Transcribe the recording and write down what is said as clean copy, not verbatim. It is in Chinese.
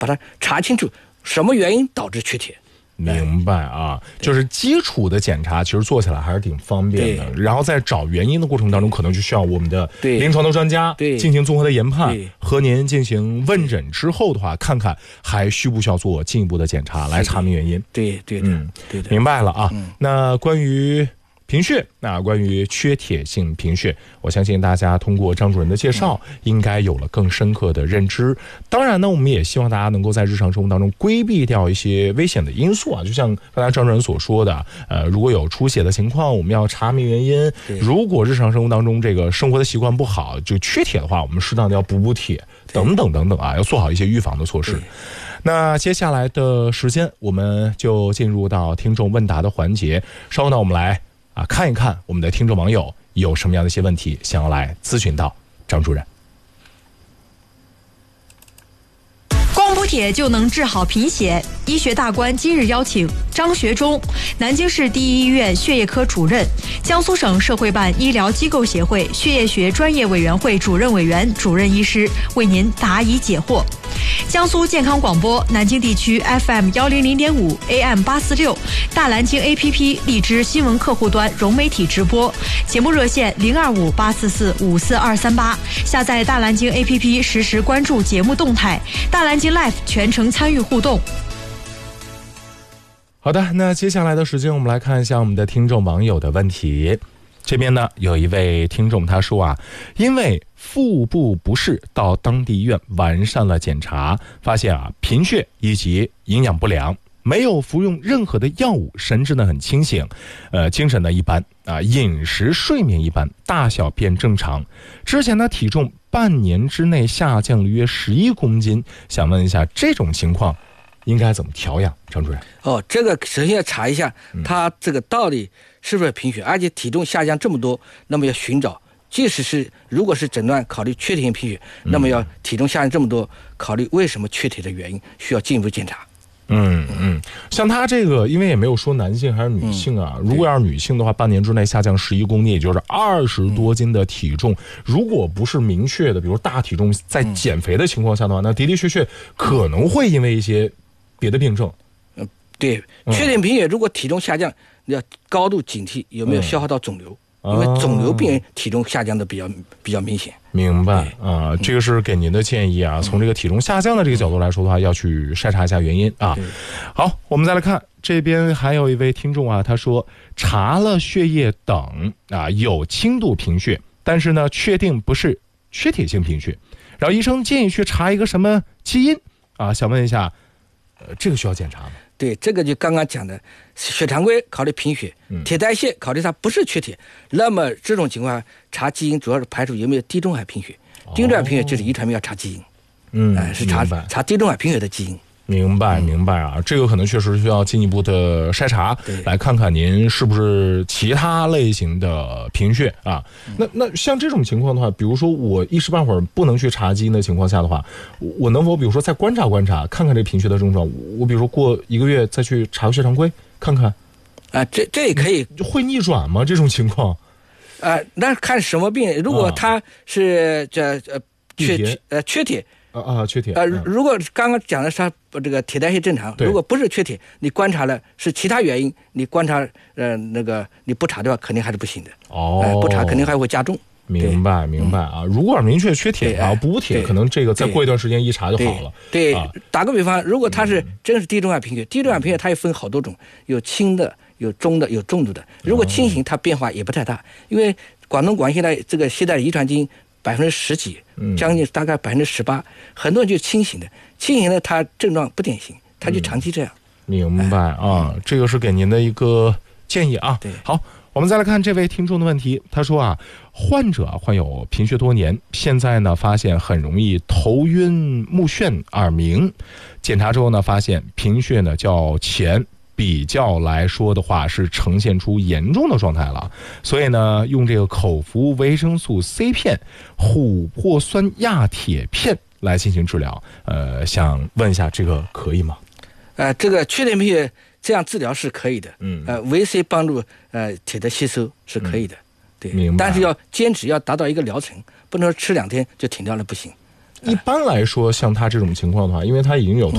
把它查清楚什么原因导致缺铁。 明白啊，就是基础的检查其实做起来还是挺方便的，然后在找原因的过程当中可能就需要我们的临床的专家进行综合的研判，和您进行问诊之后的话，看看还需不需要做进一步的检查来查明原因。 对的， 明白了啊。那关于贫血，那关于缺铁性贫血，我相信大家通过张主任的介绍，应该有了更深刻的认知。当然呢，我们也希望大家能够在日常生活当中规避掉一些危险的因素啊，就像刚才张主任所说的，如果有出血的情况，我们要查明原因。如果日常生活当中这个生活的习惯不好，就缺铁的话，我们适当的要补铁，等等等等啊，要做好一些预防的措施。那接下来的时间，我们就进入到听众问答的环节。稍后呢，我们来看一看我们的听众网友有什么样的一些问题想要来咨询到张主任。 光补铁就能治好贫血？医学大观今日邀请张学忠，南京市第一医院血液科主任，江苏省社会办医疗机构协会血液学专业委员会主任委员、主任医师为您答疑解惑。江苏健康广播南京地区 FM100.5 AM846，大蓝鲸 APP 荔枝新闻客户端融媒体直播，节目热线02584454238，下载大蓝鲸 APP 实时关注节目动态，大蓝鲸 Live 全程参与互动。 好的，那接下来的时间我们来看一下我们的听众网友的问题。这边呢有一位听众他说因为腹部不适到当地医院完善了检查，发现贫血以及营养不良，没有服用任何的药物，神志呢很清醒，精神呢一般饮食睡眠一般，大小便正常。之前呢体重半年之内下降了约11公斤，想问一下这种情况应该怎么调养？张主任。 这个首先要查一下他这个到底是不是贫血，而且体重下降这么多，那么要寻找，即使是如果是诊断考虑缺铁性贫血，那么要体重下降这么多，考虑为什么缺铁的原因，需要进一步检查。 像他这个，因为也没有说男性还是女性如果要是女性的话，半年之内下降11公斤，也就是20多斤的体重，如果不是明确的，比如大体重在减肥的情况下的话，那的确可能会因为一些别的病症。 对，缺铁贫血如果体重下降，要高度警惕有没有消耗到肿瘤，因为肿瘤病人体重下降的比较明显。 明白这个是给您的建议从这个体重下降的这个角度来说的话，要去筛查一下原因好，我们再来看这边还有一位听众他说查了血液等有轻度贫血，但是呢确定不是缺铁性贫血，然后医生建议去查一个什么基因想问一下这个需要检查吗？ 对，这个就刚刚讲的，血常规考虑贫血，铁代谢考虑它不是缺铁，那么这种情况查基因主要是排除有没有地中海贫血。地中海贫血就是遗传病要查基因，是查地中海贫血的基因。 明白这个可能确实需要进一步的筛查，来看看您是不是其他类型的贫血那像这种情况的话，比如说我一时半会儿不能去查基因的情况下的话，我能否比如说再观察看看这贫血的症状，我比如说过1个月再去查个血常规看看这也可以。 会逆转吗？这种情况那看什么病，如果他是缺铁缺铁如果刚刚讲的是他这个铁代谢正常，如果不是缺铁，你观察了是其他原因，你观察你不查的话肯定还是不行的不查肯定还会加重。 明白如果明确缺铁补铁，可能这个再过一段时间一查就好了。 对打个比方，如果他是真是地中海贫血，地中海贫血它也分好多种，有轻的有中的有重度的，如果轻型它变化也不太大，因为广东广西的这个携带遗传基因10%几，将近大概18%，很多人就轻型的，轻型的它症状不典型，它就长期这样。 明白这个是给您的一个建议对， 好，我们再来看这位听众的问题，他说患者患有贫血多年，现在呢发现很容易头晕目眩耳鸣，检查之后呢发现贫血呢较前比较来说的话是呈现出严重的状态了，所以呢用这个口服维生素 C 片、琥珀酸亚铁片来进行治疗，想问一下这个可以吗？ 这个缺铁贫血这样治疗是可以的，维 C 帮助铁的吸收是可以的，对，但是要坚持，要达到一个疗程，不能说吃2天就停掉了不行。 一般来说像他这种情况的话，因为他已经有